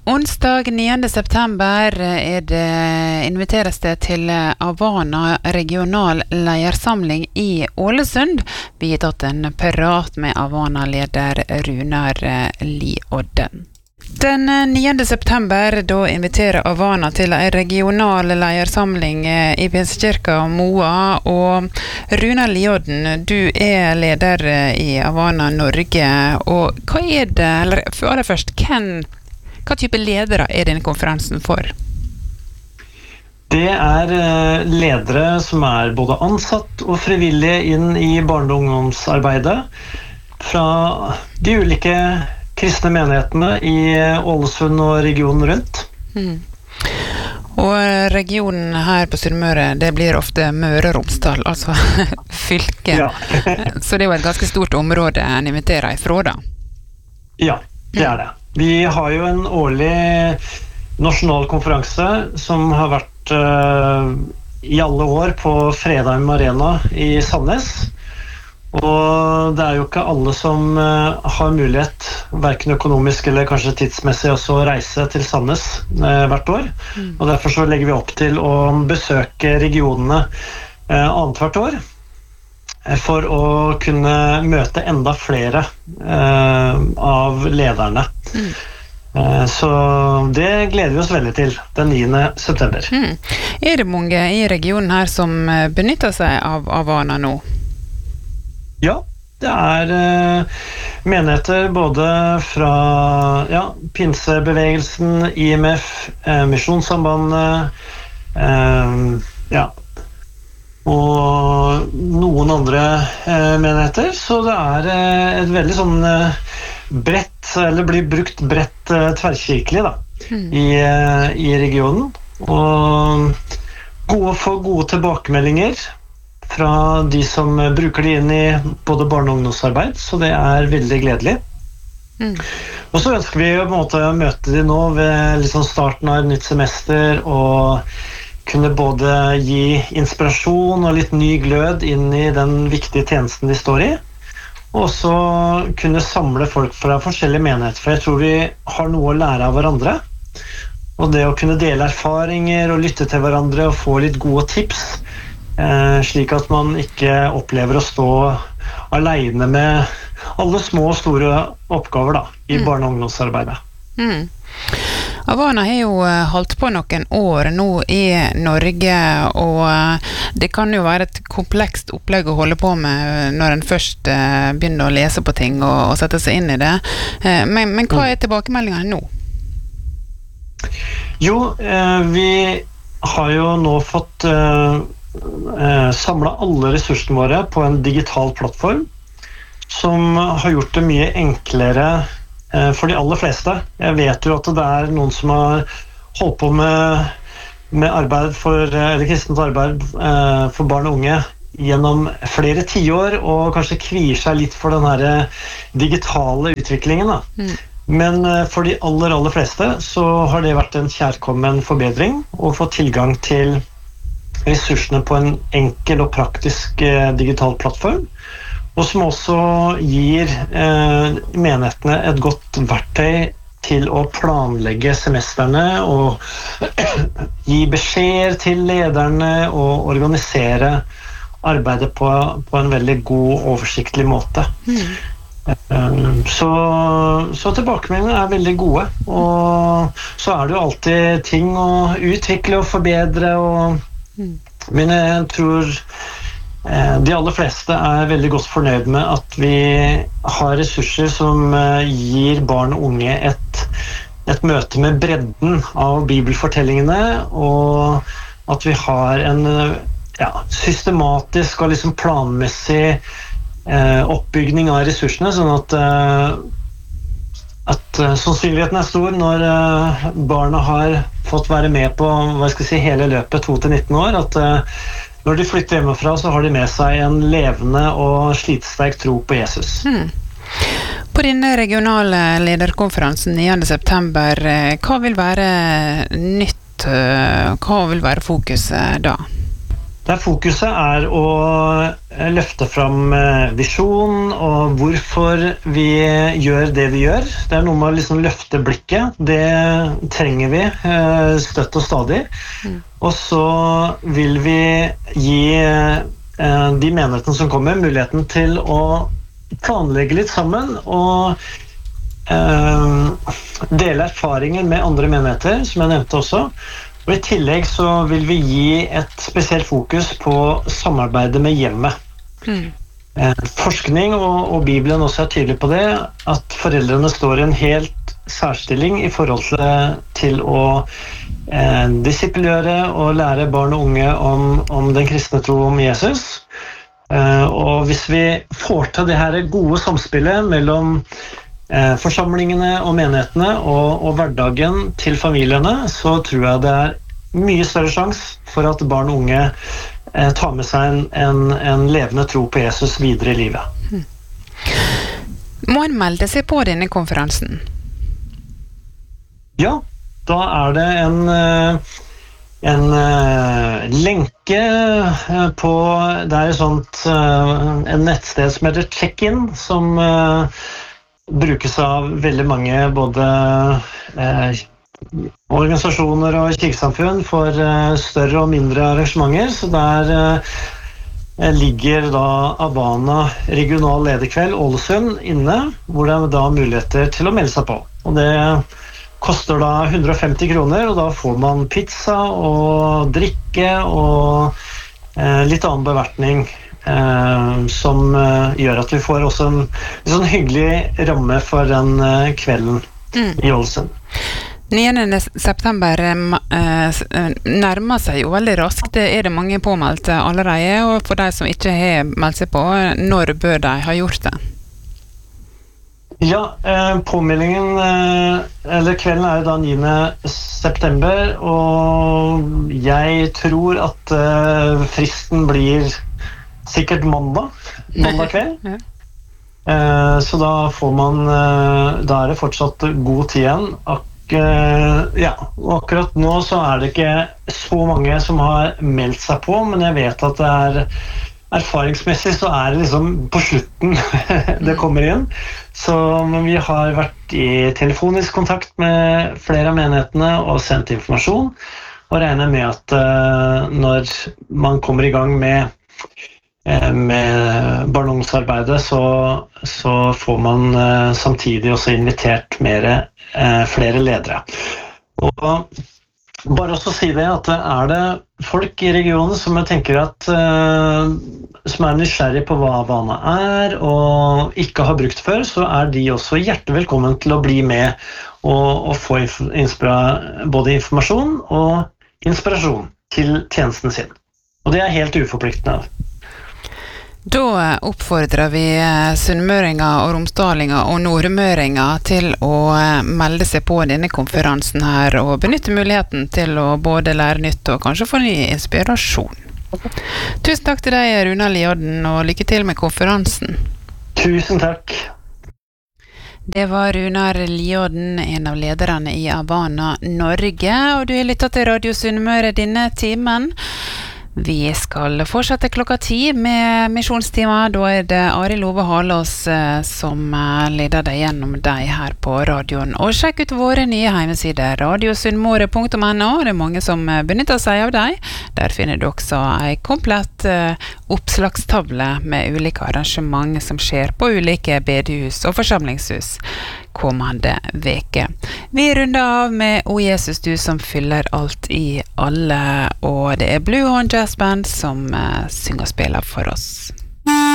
Onsdag 9. september inviteres det til Avana regional leiersamling i Ålesund. Vi har tatt en prat med Avana-leder Runar Liodden. Den 9. september da inviterer Avana til en regional leiersamling i Pinsekirka Moa, og Runar Liodden, du er leder i Avana Norge, og hva er det, eller aller først, hva type ledere er denne konferansen for? Det er ledere som er både ansatt og frivillige inn i barne- og ungdomsarbeidet fra de ulike kristne menighetene i Ålesund og regionen rundt. Og regionen her på Sunnmøre, det blir ofte Møre og Romsdal, altså fylke. Ja. Så det er jo et ganske stort område en inviterer ifra da. Ja, det er det. Vi har jo en årlig nasjonal konferanse som har vært i alle år på Fredheim Arena i Sandnes. Og det er jo ikke alle som har mulighet, hverken økonomisk eller kanskje tidsmessig, også å reise til Sandnes hvert år. Og derfor så legger vi opp til å besøke regionene annet hvert år, for å kunne møte enda flere av lederne. Så det gleder vi oss veldig til den 9. september. Er det mange i regionen her som benytter seg av Avana nå? Ja, det er menigheter både fra pinsebevegelsen, IMF, Misjonssambandet, og noen andre menigheter, så det er et veldig sånn bredt, eller blir brukt bredt tverrkirkelig da, i regionen, og få gode tilbakemeldinger fra de som bruker det inn i både barne- og ungdomsarbeid, så det er veldig gledelig. Og så ønsker vi på en måte å møte de nå ved liksom starten av et nytt semester, og kunne både gi inspirasjon og litt ny glød inn i den viktige tjenesten de står i, og så kunne samle folk fra forskjellige menigheter, for jeg tror vi har noe å lære av hverandre, og det å kunne dele erfaringer og lytte til hverandre og få litt gode tips, slik at man ikke opplever å stå alene med alle små og store oppgaver da, i barne- og ungdomsarbeidet. Avana har jo holdt på noen år nå i Norge, og det kan jo være et komplekst opplegg å holde på med når en først begynner å lese på ting og sette seg inn i det. Men hva er tilbakemeldingene nå? Jo, vi har jo nå fått samlet alle ressursene våre på en digital plattform som har gjort det mye enklere for de aller fleste. Jeg vet jo at det er noen som har holdt på med arbeid eller kristent arbeid for barn og unge gjennom flere tiår, og kanskje kvier seg litt for den her digitale utviklingen da. Men for de aller fleste så har det vært en kjærkommen forbedring å få tilgang til ressursene på en enkel og praktisk digital plattform, og som også gir menighetene et godt verktøy til å planlegge semesterne og gi beskjeder til lederne og organisere arbeidet på en veldig god, oversiktlig måte. Så tilbakemeldingene er veldig gode, og så er det jo alltid ting å utvikle og forbedre, men jeg tror de aller fleste er veldig godt fornøyd med at vi har ressurser som gir barn og unge et møte med bredden av bibelfortellingene, og at vi har en systematisk og liksom planmessig oppbygning av ressursene, sånn at sannsynligheten er stor når barna har fått være med på hele løpet 2-19 år, at når de flytter hjemmefra så har de med seg en levende og slitesterk tro på Jesus. På denne regionale lederkonferansen 9. september, hva vil være nytt? Hva vil være fokuset da? Der fokuset å løfte fram visjon og hvorfor vi gjør det vi gjør. Det noe med å liksom løfte blikket. Det trenger vi støtt og stadig. Og så vil vi gi de menighetene som kommer muligheten til å planlegge litt sammen og dele erfaringer med andre menigheter, som jeg nevnte også. Og i tillegg så vil vi gi et spesielt fokus på samarbeidet med hjemmet. Forskning og Bibelen også tydelig på det, at foreldrene står i en helt særstilling i forhold til å disippelgjøre og lære barn og unge om den kristne tro om Jesus. Og hvis vi får til det her gode samspillet mellom forsamlingene og menighetene og hverdagen til familiene, så tror jeg det mye større sjanse for at barn og unge tar med seg en levende tro på Jesus videre i livet. Må en melde seg på denne konferansen? Ja, da det en lenke på det et sånt en nettsted som heter Check-in, som brukes av veldig mange både organisasjoner og kirkesamfunn for større og mindre arrangementer. Så der ligger da Avana regional lederkveld Ålesund inne, hvor det da muligheter til å melde seg på. Og det koster da 150 kroner, og da får man pizza og drikke og litt annen bevertning. Som gjør at vi får også en sånn hyggelig ramme for den kvelden i Ålesund. 9. september nærmer seg jo veldig raskt. Det mange påmeldte allerede, og for de som ikke har meldt seg på, når bør de ha gjort det? Ja, påmeldingen, eller kvelden jo da 9. september, og jeg tror at fristen blir sikkert mandag kveld. Så da får man, da det fortsatt god tid igjen. Ja, og akkurat nå så det ikke så mange som har meldt seg på, men jeg vet at det erfaringsmessig så det liksom på slutten det kommer inn. Så vi har vært i telefonisk kontakt med flere av menighetene og sendt informasjon, og regner med at når man kommer i gang med barn- og ungdomsarbeidet, så får man samtidig også invitert flere ledere. Og bare også si det at det folk i regionen som jeg tenker at som nysgjerrig på hva Avana og ikke har brukt før, så de også hjertelig velkommen til å bli med og få både informasjon og inspirasjon til tjenesten sin. Og det helt uforpliktende. Da oppfordrer vi sunnmøringer og romsdalinger og nordmøringer til å melde seg på denne konferansen her og benytte muligheten til å både lære nytt og kanskje få ny inspirasjon. Tusen takk til deg, Runar Liodden, og lykke til med konferansen. Tusen takk. Det var Runar Liodden, en av lederne i Avana Norge, og du har lyttet til Radio Sunnmøre denne timen. Vi skal fortsette 10:00 med misjonstimer. Da det Arild Ove Halås som leder deg gjennom deg her på radioen. Og sjekk ut våre nye hjemmesider, radiosunnmøre.no. Det mange som benytter seg av deg. Der finner du også en komplett oppslagstavle med ulike arrangement som skjer på ulike bedehus og forsamlingshus kommende veke. Vi runder av med O Jesus, du som fyller alt i alle, og det Blue Horn Jazz Band som synger og spiller for oss.